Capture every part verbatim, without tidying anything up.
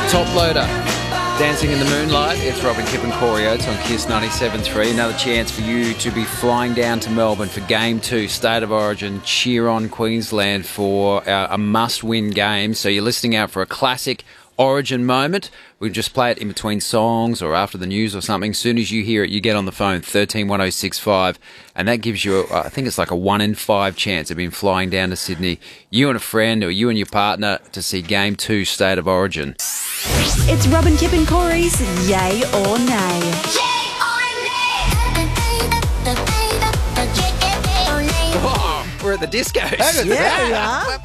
Top Loader, Dancing in the Moonlight. It's Robin, Kip and Corey Oates on Kiss ninety-seven point three. Another chance for you to be flying down to Melbourne for Game two, State of Origin. Cheer on Queensland for uh, a must-win game. So you're listening out for a classic Origin moment. We just play it in between songs or after the news or something. As soon as you hear it, you get on the phone, thirteen one oh six five, and that gives you, a, I think it's like a one in five chance of being flying down to Sydney, you and a friend or you and your partner, to see Game two, State of Origin. It's Robin, Kip and Corey's Yay or Nay. Oh, we're at the discos. Yeah,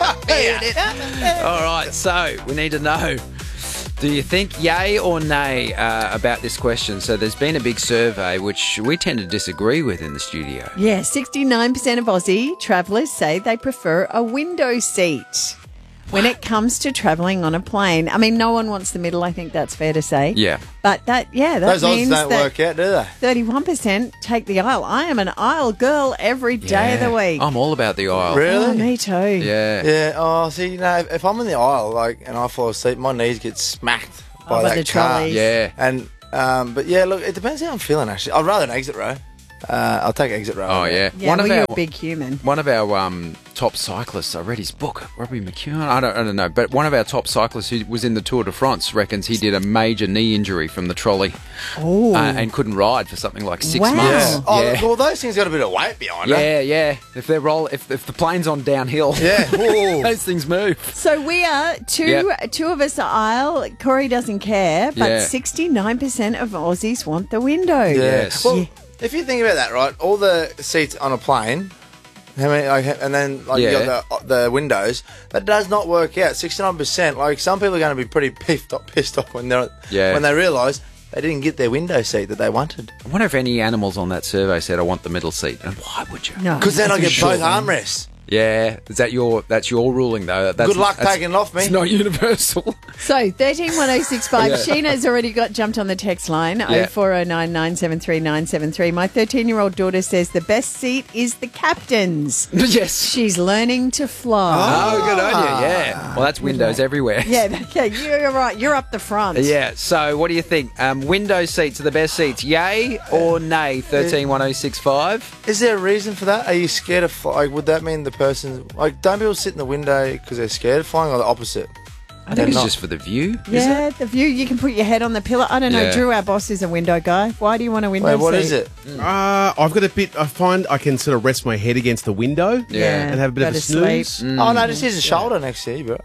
Yeah. All right, so we need to know, do you think yay or nay uh, about this question? So there's been a big survey which we tend to disagree with in the studio. Yeah, sixty-nine percent of Aussie travellers say they prefer a window seat when it comes to travelling on a plane. I mean, no one wants the middle, I think that's fair to say. Yeah. But that, yeah, that Those odds means don't that work out, do they? thirty-one percent take the aisle. I am an aisle girl every day of the week. I'm all about the aisle. Really? Oh, me too. Yeah. Yeah. Oh, see, you know, if, if I'm in the aisle, like, and I fall asleep, my knees get smacked by Oh, by that the car. trolleys. Yeah. And um, but yeah, look, it depends how I'm feeling. Actually, I'd rather an exit row. Uh, I'll take exit row. Oh, yeah. Yeah, well, you're a big human. One of our um, top cyclists, I read his book, Robbie McEwen, I don't, I don't know, but one of our top cyclists who was in the Tour de France reckons he did a major knee injury from the trolley Oh. uh, and couldn't ride for something like six Wow. months. Yeah. Oh, yeah. well, those things got a bit of weight behind them. Yeah, yeah. If they're roll, if if the plane's on downhill, Yeah. Ooh. those things move. So we are two. Yep. Two of us are aisle. Corey doesn't care, but Yeah. sixty-nine percent of Aussies want the window. Yes. Well, Yeah. if you think about that, right, all the seats on a plane, how many, like, and then like Yeah. you got the, the windows, that does not work out. sixty-nine percent. Like, some people are going to be pretty pissed off, pissed off when they're Yeah. when they realise they didn't get their window seat that they wanted. I wonder if any animals on that survey said, "I want the middle seat," and why would you? No. Because then I get Sure. both armrests. Yeah, is that your? That's your ruling though. That's, Good luck that's- taking it off me. It's not universal. So thirteen one oh six five. Yeah. Sheena's already got jumped on the text line. Yeah. Oh four oh nine nine seven three nine seven three. My thirteen-year-old daughter says the best seat is the captain's. Yes. She's learning to fly. Oh, good on you. Yeah. Well, that's windows everywhere. Yeah, yeah, you're right. You're up the front. Yeah, so what do you think? Um, window seats are the best seats. Yay or nay? thirteen one oh six five. Is there a reason for that? Are you scared of fly? Like, would that mean the person, like, don't people sit in the window because they're scared of flying, or the opposite? I think They're it's not. just for the view. Yeah, the view. You can put your head on the pillow. I don't know. Yeah. Drew, our boss, is a window guy. Why do you want a window Wait, what seat? is it? Uh, I've got a bit. I find I can sort of rest my head against the window Yeah. and have a bit Go of a to sleep. snooze. Oh, no, just use a shoulder next to you, bro.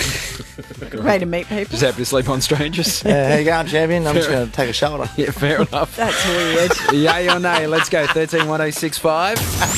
Good way to meet people. Just happy to sleep on strangers. Yeah, how you going, champion? I'm just going to take a shoulder. Yeah, fair enough. That's weird. Yay or nay? Let's go. thirteen one oh six five.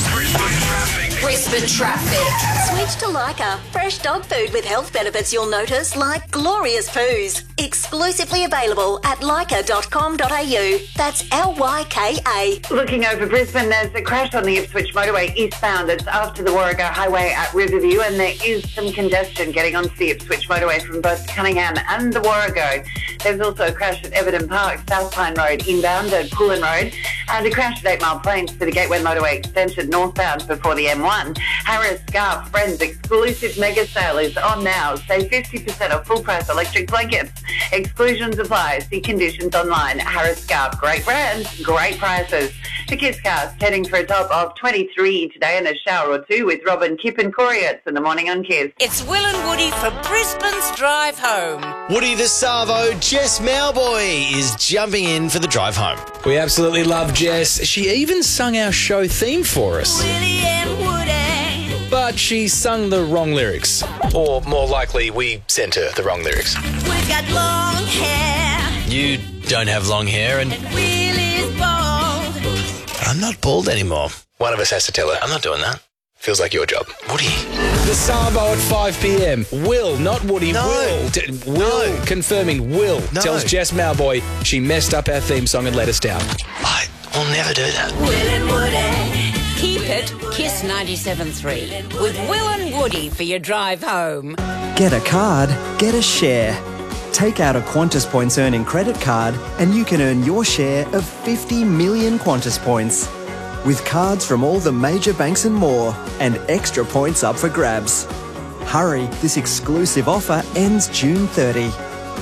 Brisbane traffic. Switch to Lyca. Fresh dog food with health benefits you'll notice, like glorious poos. Exclusively available at lyca dot com dot a u. That's L Y K A. Looking over Brisbane, there's a crash on the Ipswich motorway eastbound. It's after the Warrego Highway at Riverview, and there is some congestion getting onto the Ipswich motorway from both Cunningham and the Warrego. There's also a crash at Everton Park, South Pine Road inbound at Pullen Road, and a crash at Eight Mile Plains for the Gateway motorway extension northbound before the M one. Harris Scarf Friends exclusive mega sale is on now. Save fifty percent off full price electric blankets. Exclusions apply. See conditions online. Harris Scarf, great brands, great prices. The Kiss Cast heading for a top of twenty-three today and a shower or two with Robin, Kip and Corey Oates in the morning on Kiss. It's Will and Woody for Brisbane's Drive Home. Woody the Savo, Jess Mowboy, is jumping in for the drive home. We absolutely love Jess. She even sung our show theme for us. Willie and Woody. But she sung the wrong lyrics. Or more likely, we sent her the wrong lyrics. We've got long hair. You don't have long hair and Willie's bald. I'm not bald anymore. One of us has to tell her. I'm not doing that. Feels like your job. Woody. The Savo at five p.m. Will, not Woody. No. Will. D- Will. No. Confirming Will No. tells Jess Mowboy she messed up our theme song and let us down. I will never do that. Will and Woody. Keep it Kiss ninety-seven point three with Will and Woody for your drive home. Get a card, get a share. Take out a Qantas Points earning credit card and you can earn your share of fifty million Qantas points. With cards from all the major banks and more, and extra points up for grabs. Hurry, this exclusive offer ends June thirtieth.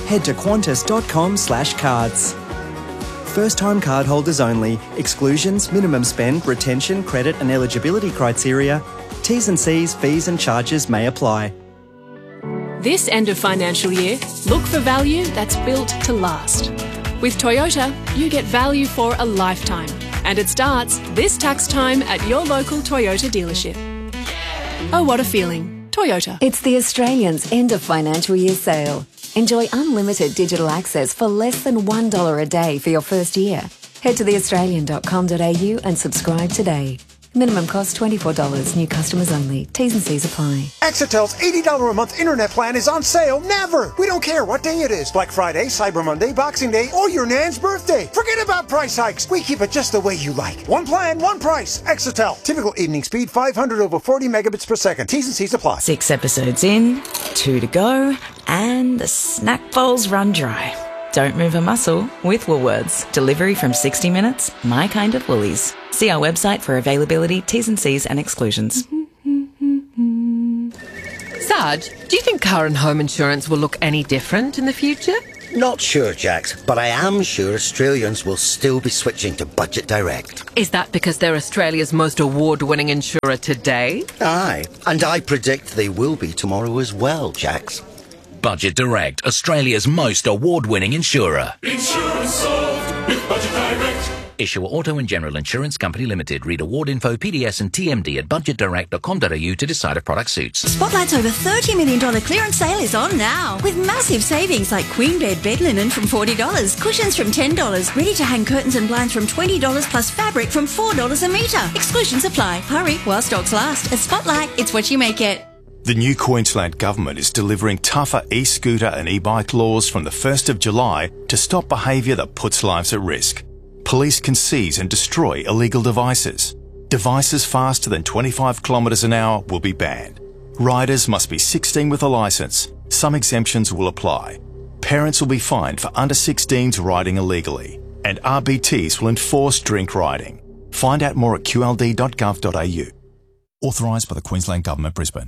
head to qantas.com slash cards. First-time cardholders only. Exclusions, minimum spend, retention, credit and eligibility criteria. T's and C's, fees and charges may apply. This end of financial year, look for value that's built to last. With Toyota, you get value for a lifetime. And it starts this tax time at your local Toyota dealership. Oh, what a feeling. Toyota. It's the Australians' end of financial year sale. Enjoy unlimited digital access for less than one dollar a day for your first year. Head to the australian dot com dot a u and subscribe today. Minimum cost twenty-four dollars. New customers only. T's and C's apply. Exitel's eighty dollars a month internet plan is on sale never. We don't care what day it is. Black Friday, Cyber Monday, Boxing Day, or your Nan's birthday. Forget about price hikes. We keep it just the way you like. One plan, one price. Exitel. Typical evening speed five hundred over forty megabits per second. T's and C's apply. Six episodes in, two to go, and the snack bowl's run dry. Don't move a muscle with Woolworths. Delivery from sixty minutes, my kind of Woolies. See our website for availability, T's and C's and exclusions. Sarge, do you think car and home insurance will look any different in the future? Not sure, Jax, but I am sure Australians will still be switching to Budget Direct. Is that because they're Australia's most award-winning insurer today? Aye, and I predict they will be tomorrow as well, Jax. Budget Direct, Australia's most award-winning insurer. Insurance solved with Budget Direct. Issuer Auto and General Insurance Company Limited. Read award info, P D S and T M D at budget direct dot com dot a u to decide if product suits. Spotlight's over thirty million dollars clearance sale is on now, with massive savings like queen bed bed linen from forty dollars, cushions from ten dollars, ready-to-hang curtains and blinds from twenty dollars plus fabric from four dollars a metre. Exclusions apply. Hurry while stocks last. At Spotlight, it's what you make it. The new Queensland Government is delivering tougher e-scooter and e-bike laws from the first of July to stop behaviour that puts lives at risk. Police can seize and destroy illegal devices. Devices faster than twenty-five kilometres an hour will be banned. Riders must be sixteen with a licence. Some exemptions will apply. Parents will be fined for under sixteens riding illegally. And R B Ts will enforce drink riding. Find out more at q l d dot gov dot a u. Authorised by the Queensland Government, Brisbane.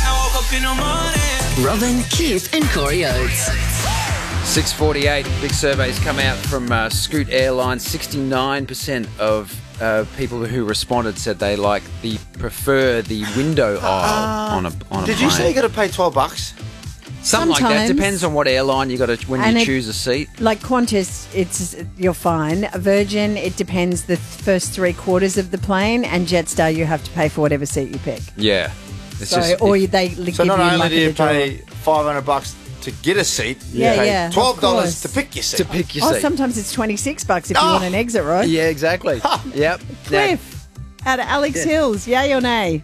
Robin, Kip and Corey Oates. six forty-eight, big surveys come out from uh, Scoot Airlines. sixty-nine percent of uh, people who responded said they like the prefer the window aisle Uh, on a on a Did plane. you say you got to pay twelve bucks? Something like that. Sometimes. Depends on what airline you got to when And you it- choose a seat. Like Qantas, it's you're fine. Virgin, it depends the first three quarters of the plane, and Jetstar, you have to pay for whatever seat you pick. Yeah. It's So, just, or it- they give So not you only luck do of you the draw. pay five hundred bucks to get a seat, you Yeah, pay yeah, of twelve dollars course. to pick your seat. To pick your Oh, seat. sometimes it's twenty-six bucks if you Oh. want an exit row. Yeah, exactly. Yep. Now, Cliff, out of Alex Hills, yay or nay?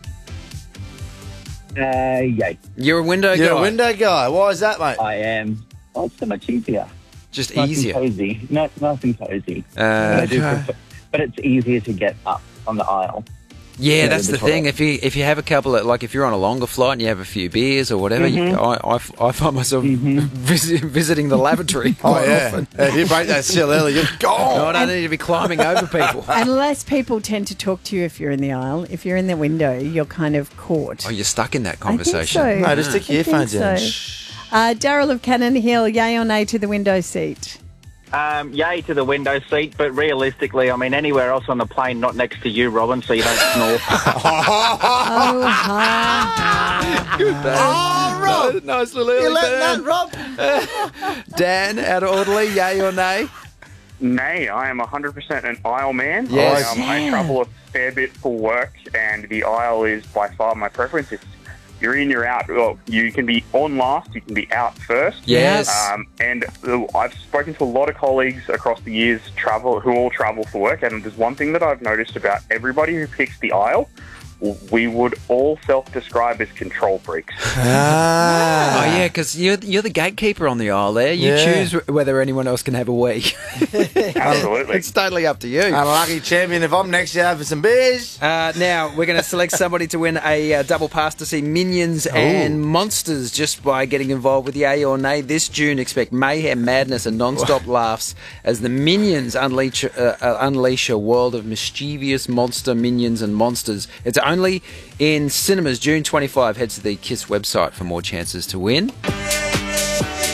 Uh, yay. You're a window You're guy. a window guy. Why is that, mate? I am. Oh, it's so much easier. Just nice easier. And cozy. No, nice and cozy. Uh, I do okay. prefer- but it's easier to get up on the aisle. Yeah, Yeah, that's the the toilet. thing. If you if you have a couple of like if you're on a longer flight and you have a few beers or whatever, you, Mhm. I, I f- I find myself visit, visiting the lavatory. Oh, quite yeah. often. If you break that seal early, you're No, I gone. don't need to be climbing over people. Unless people tend to talk to you if you're in the aisle. If you're in the window, you're kind of caught. Oh, you're stuck in that I think conversation. so. No, just stick your I think earphones in. so. Uh, Daryl of Cannon Hill, yay or nay to the window seat? Um, yay to the window seat, but realistically, I mean, anywhere else on the plane, not next to you, Robin, so you don't snore. Oh, ha. Good man. Oh, Rob. Nice, nice little early You let burn. that, Rob? Dan, out of Audley, yay or nay? Nay, I am one hundred percent an aisle man. Yes. Um, I Yeah. travel a fair bit for work, and the aisle is by far my preference. It's, you're in, you're out. Well, you can be on last, you can be out first. Yes. Um, and uh, I've spoken to a lot of colleagues across the years travel who all travel for work, and there's one thing that I've noticed about everybody who picks the aisle. We would all self-describe as control freaks. Ah. Oh, yeah, because you're, you're the gatekeeper on the aisle there. You Yeah. choose whether anyone else can have a wee. Absolutely. It's totally up to you. Unlucky champion. If I'm next, you having some beers. Uh, now, we're going to select somebody to win a uh, double pass to see Minions and Monsters just by getting involved with Yay or Nay. This June, expect mayhem, madness and non-stop laughs as the Minions unleash, uh, uh, unleash a world of mischievous monster minions and monsters. It's only in cinemas June twenty-fifth. Head to the KISS website for more chances to win. In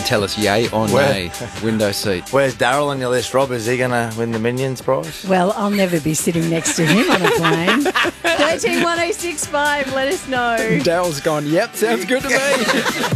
tell us yay or Where- nay. Window seat. Where's Daryl on your list, Rob? Is he going to win the Minions prize? Well, I'll never be sitting next to him on a plane. thirteen one oh six five, let us know. Daryl's gone, yep, sounds good to me.